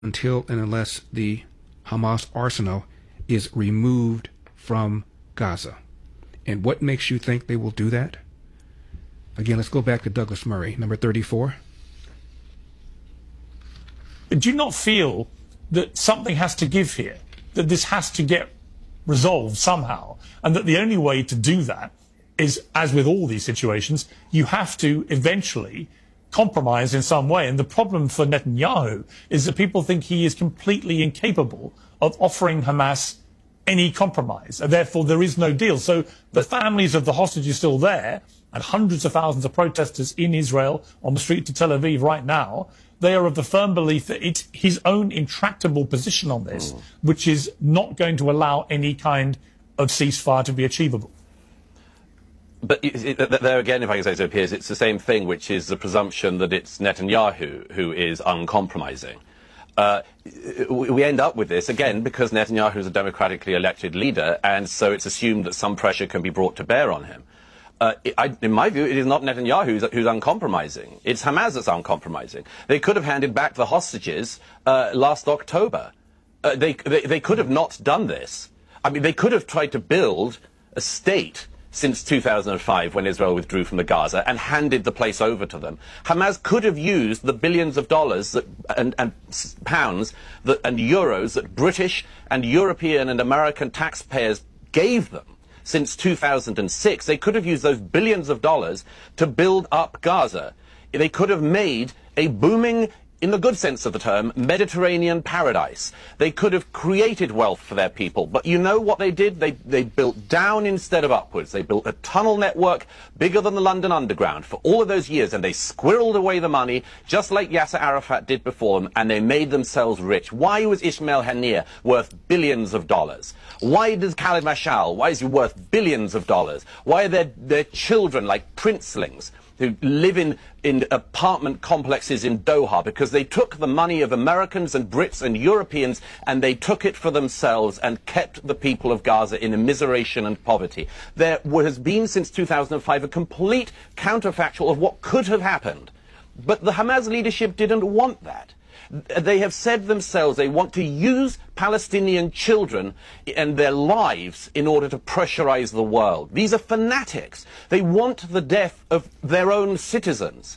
until and unless the Hamas arsenal is removed from Gaza. And what makes you think they will do that? Again, let's go back to Douglas Murray, number 34. Do you not feel that something has to give here, that this has to get resolved somehow, and that the only way to do that is, as with all these situations, you have to eventually compromise in some way? And the problem for Netanyahu is that people think he is completely incapable of offering Hamas any compromise, and therefore there is no deal. So the families of the hostages are still there, and hundreds of thousands of protesters in Israel on the street to Tel Aviv right now. They are of the firm belief that it's his own intractable position on this, which is not going to allow any kind of ceasefire to be achievable. But there again, if I can say so, Piers, it's the same thing, which is the presumption that it's Netanyahu who is uncompromising. We end up with this, again, because Netanyahu is a democratically elected leader, and so it's assumed that some pressure can be brought to bear on him. In my view, it is not Netanyahu who's uncompromising. It's Hamas that's uncompromising. They could have handed back the hostages last October. They could have not done this. I mean, they could have tried to build a state since 2005, when Israel withdrew from the Gaza, and handed the place over to them. Hamas could have used the billions of dollars and pounds and euros that British and European and American taxpayers gave them since 2006. They could have used those billions of dollars to build up Gaza. They could have made a booming, in the good sense of the term, Mediterranean paradise. They could have created wealth for their people. But you know what they did? They built down instead of upwards. They built a tunnel network bigger than the London Underground for all of those years, and they squirreled away the money, just like Yasser Arafat did before them, and they made themselves rich. Why was Ismail Haniyeh worth billions of dollars? Why does Khaled Mashal, why is he worth billions of dollars? Why are their children like princelings who live in apartment complexes in Doha? Because they took the money of Americans and Brits and Europeans, and they took it for themselves and kept the people of Gaza in immiseration and poverty. There has been since 2005 a complete counterfactual of what could have happened. But the Hamas leadership didn't want that. They have said themselves they want to use Palestinian children and their lives in order to pressurize the world. These are fanatics. They want the death of their own citizens,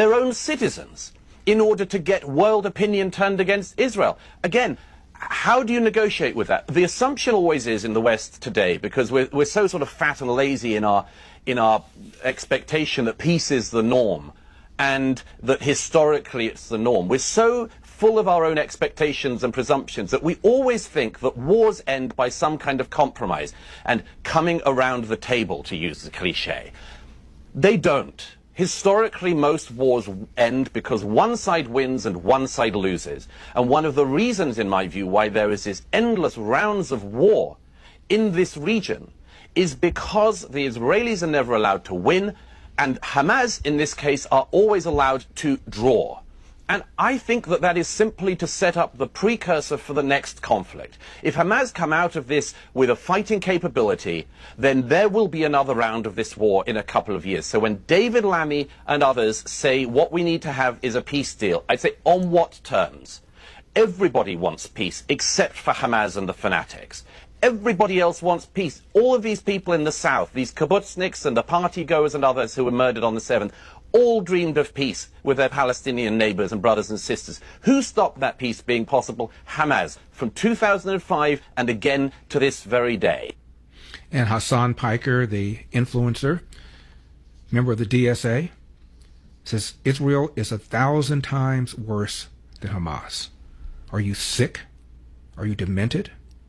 in order to get world opinion turned against Israel. Again, how do you negotiate with that? The assumption always is in the West today, because we're so sort of fat and lazy in our expectation that peace is the norm, and that historically it's the norm. We're so full of our own expectations and presumptions that we always think that wars end by some kind of compromise and coming around the table, to use the cliche. They don't. Historically, most wars end because one side wins and one side loses. And one of the reasons, in my view, why there is this endless rounds of war in this region is because the Israelis are never allowed to win, and Hamas, in this case, are always allowed to draw. And I think that that is simply to set up the precursor for the next conflict. If Hamas come out of this with a fighting capability, then there will be another round of this war in a couple of years. So when David Lammy and others say what we need to have is a peace deal, I'd say on what terms? Everybody wants peace except for Hamas and the fanatics. Everybody else wants peace. All of these people in the south, these kibbutzniks and the party goers and others who were murdered on the 7th, all dreamed of peace with their Palestinian neighbors and brothers and sisters. Who stopped that peace being possible? Hamas, from 2005 and again to this very day. And Hassan Piker, the influencer, member of the DSA, says Israel is 1,000 times worse than Hamas. Are you sick? Are you demented?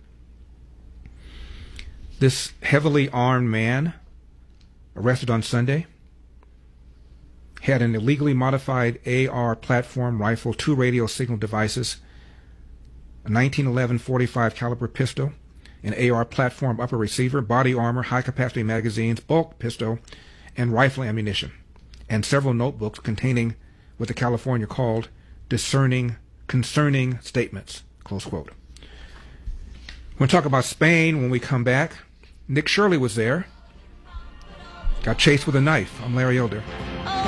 This heavily armed man, arrested on Sunday, had an illegally modified AR platform rifle, 2 radio signal devices, a 1911 .45 caliber pistol, an AR platform upper receiver, body armor, high-capacity magazines, bulk pistol, and rifle ammunition, and several notebooks containing what the California called concerning statements, close quote. We'll talk about Spain when we come back. Nick Shirley was there. Got chased with a knife. I'm Larry Elder.